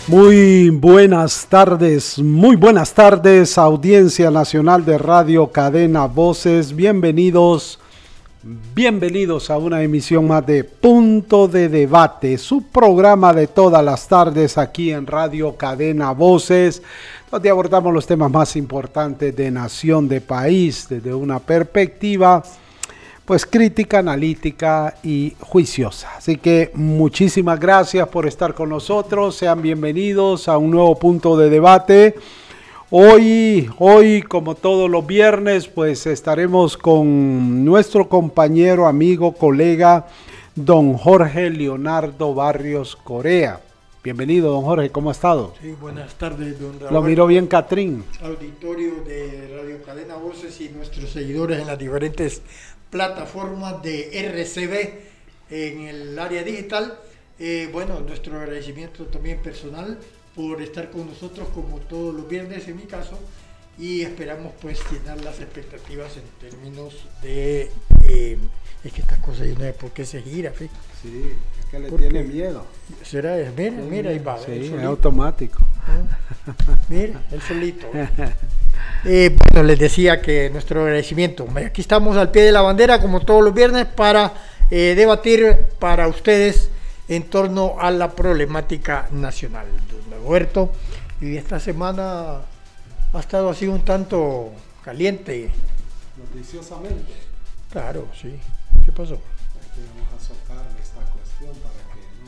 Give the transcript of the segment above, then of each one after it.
Muy buenas tardes, audiencia nacional de Radio Cadena Voces. Bienvenidos a una emisión más de Punto de Debate, su programa de todas las tardes aquí en Radio Cadena Voces, donde abordamos los temas más importantes de nación, de país, desde una perspectiva pues crítica, analítica y juiciosa. Así que muchísimas gracias por estar con nosotros. Sean bienvenidos a un nuevo Punto de Debate. Hoy, como todos los viernes, pues estaremos con nuestro compañero, amigo, colega, don Jorge Leonardo Barrios Corea. Bienvenido, don Jorge, ¿cómo ha estado? Sí, buenas tardes, don Raúl. Lo miro bien, Catrín. Auditorio de Radio Cadena Voces y nuestros seguidores en las diferentes plataformas de RCB en el área digital. Bueno, nuestro agradecimiento también personal por estar con nosotros como todos los viernes en mi caso, y esperamos pues llenar las expectativas en términos de es que estas cosas yo no sé por qué se gira, fíjate. Sí, es que le tiene miedo. ¿Será? Mira, ahí va. Sí, es automático. Mira, él solito. Bueno, les decía que nuestro agradecimiento. Aquí estamos al pie de la bandera como todos los viernes para debatir para ustedes en torno a la problemática nacional. Don Roberto, y esta semana ha estado así un tanto caliente. Noticiosamente. Claro, sí. ¿Qué pasó? Aquí vamos a socar esta cuestión para que no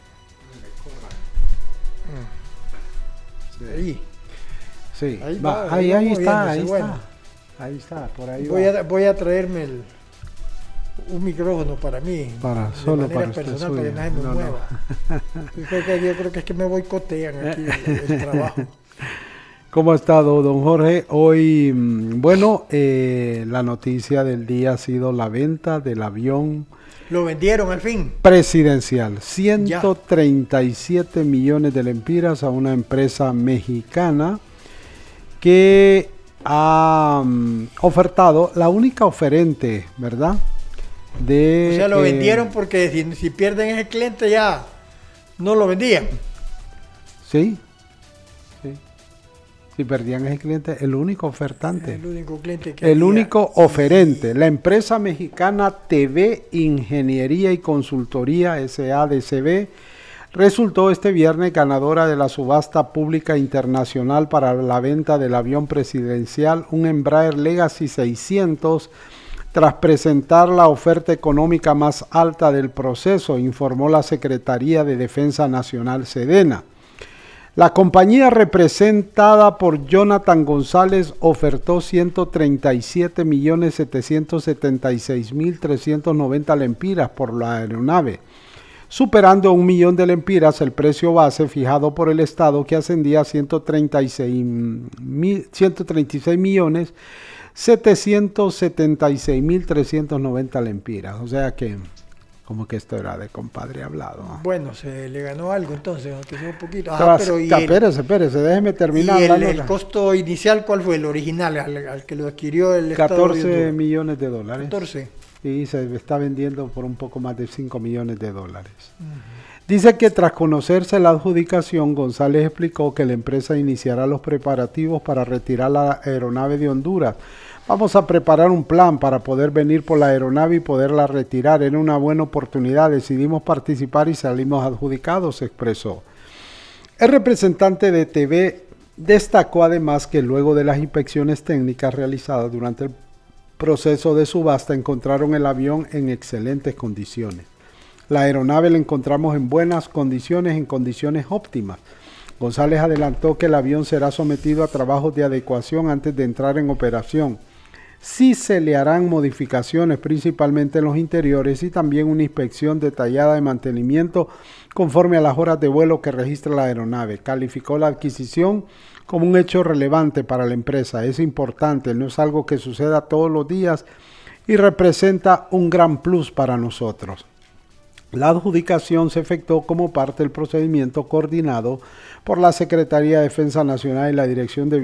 se le corra. Ahí. Sí, Ahí va, va, ahí está, bueno. ahí está, por ahí voy a traerme un micrófono para mí, solo de manera para personal, usted, para que nadie me mueva. Yo creo que es que me boicotean aquí el trabajo. ¿Cómo ha estado, don Jorge? Hoy, bueno, la noticia del día ha sido la venta del avión. ¿Lo vendieron al fin? Presidencial, 137 millones de lempiras a una empresa mexicana que ha ofertado, la única oferente, ¿verdad? O sea, lo vendieron porque si pierden ese cliente ya no lo vendían. Sí. Si perdían ese cliente, el único ofertante. El único cliente que el único oferente. La empresa mexicana TV Ingeniería y Consultoría SADCB resultó este viernes ganadora de la subasta pública internacional para la venta del avión presidencial, un Embraer Legacy 600, tras presentar la oferta económica más alta del proceso, informó la Secretaría de Defensa Nacional Sedena. La compañía representada por Jonathan González ofertó 137.776.390 lempiras por la aeronave, superando 1 millón de lempiras el precio base fijado por el Estado, que ascendía a 136.776.390 lempiras. O sea que como que esto era de compadre hablado. Bueno, se le ganó algo entonces, aunque sea un poquito. Espérese, déjeme terminar. ¿Y el costo inicial cuál fue? El original, al que lo adquirió el Estado. 14 millones de dólares. 14. Y se está vendiendo por un poco más de 5 millones de dólares. Dice que tras conocerse la adjudicación, González explicó que la empresa iniciará los preparativos para retirar la aeronave de Honduras. Vamos a preparar un plan para poder venir por la aeronave y poderla retirar. Era una buena oportunidad, decidimos participar y salimos adjudicados, expresó. El representante de TV destacó además que luego de las inspecciones técnicas realizadas durante el proceso de subasta encontraron el avión en excelentes condiciones. La aeronave la encontramos en buenas condiciones, en condiciones óptimas. González adelantó que el avión será sometido a trabajos de adecuación antes de entrar en operación. Sí se le harán modificaciones principalmente en los interiores y también una inspección detallada de mantenimiento conforme a las horas de vuelo que registra la aeronave. Calificó la adquisición como un hecho relevante para la empresa. Es importante, no es algo que suceda todos los días y representa un gran plus para nosotros. La adjudicación se efectuó como parte del procedimiento coordinado por la Secretaría de Defensa Nacional y la Dirección de